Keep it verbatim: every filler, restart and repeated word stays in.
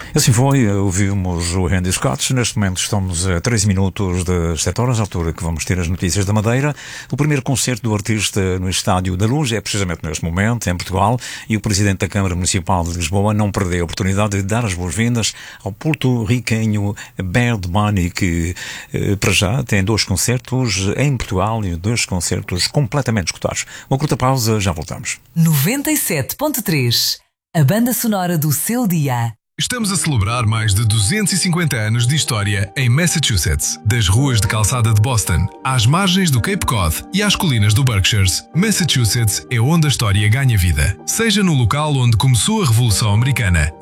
Assim foi, ouvimos o Randy Scott. Neste momento estamos a treze minutos das sete horas, à altura que vamos ter as notícias da Madeira. O primeiro concerto do artista no Estádio da Luz é precisamente neste momento, em Portugal, e o Presidente da Câmara Municipal de Lisboa não perdeu a oportunidade de dar as boas-vindas ao porto-riquenho Bad Bunny, que para já tem dois concertos em Portugal e dois concertos completamente escutados. Uma curta pausa, já voltamos. noventa e sete ponto três, a banda sonora do seu dia. Estamos a celebrar mais de duzentos e cinquenta anos de história em Massachusetts. Das ruas de calçada de Boston, às margens do Cape Cod e às colinas do Berkshires, Massachusetts é onde a história ganha vida. Seja no local onde começou a Revolução Americana